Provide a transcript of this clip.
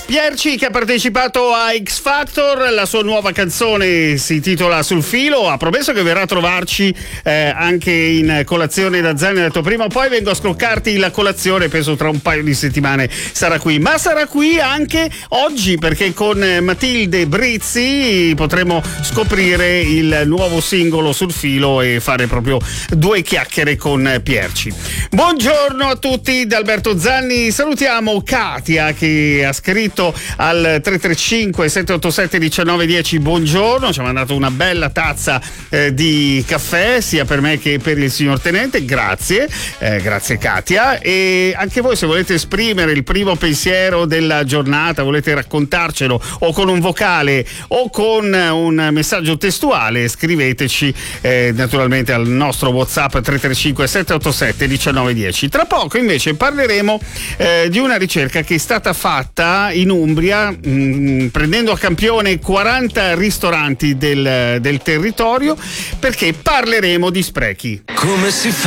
Pierci, che ha partecipato a X Factor, la sua nuova canzone si intitola Sul filo, ha promesso che verrà a trovarci anche in colazione da Zanni, ha detto prima o poi vengo a scroccarti la colazione, penso tra un paio di settimane sarà qui, ma sarà qui anche oggi perché con Matilde Brizzi potremo scoprire il nuovo singolo Sul filo e fare proprio due chiacchiere con Pierci. Buongiorno a tutti da Alberto Zanni, salutiamo Katia che ha scritto al 335 787 1910 buongiorno, ci ha mandato una bella tazza di caffè sia per me che per il signor Tenente, grazie Katia. E anche voi, se volete esprimere il primo pensiero della giornata, volete raccontarcelo o con un vocale o con un messaggio testuale, scriveteci naturalmente al nostro WhatsApp 335 787 1910. Tra poco invece parleremo di una ricerca che è stata fatta in Umbria, prendendo a campione 40 ristoranti del territorio, perché parleremo di sprechi. Come si fa